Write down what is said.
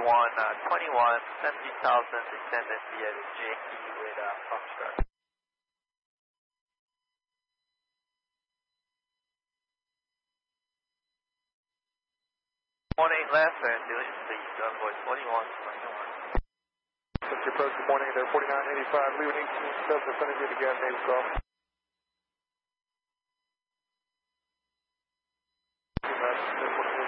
21, 70,000, descendant via JE with Foxtrot. Morning left and delete please, Envoy 21. Since your approach, good morning there, 4985, Leeward 18, 7, descending via the gas, Navy 12.